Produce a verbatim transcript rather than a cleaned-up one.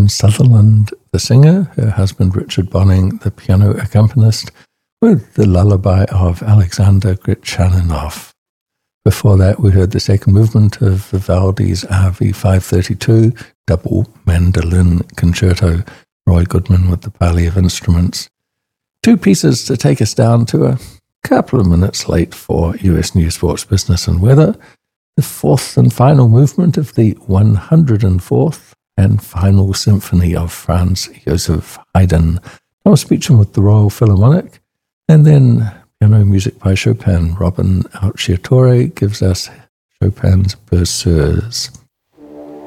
Joan Sutherland, the singer, her husband Richard Bonning, the piano accompanist, with the lullaby of Alexander Gritchaninoff. Before that, we heard the second movement of Vivaldi's R V five thirty-two, double mandolin concerto, Roy Goodman with the Pali of instruments. Two pieces to take us down to a couple of minutes late for U S News, Sports, Business and Weather. The fourth and final movement of the one hundred fourth and final symphony of Franz Joseph Haydn. Thomas Beecham with the Royal Philharmonic. And then piano music by Chopin. Robin Alciatore gives us Chopin's Berceuse.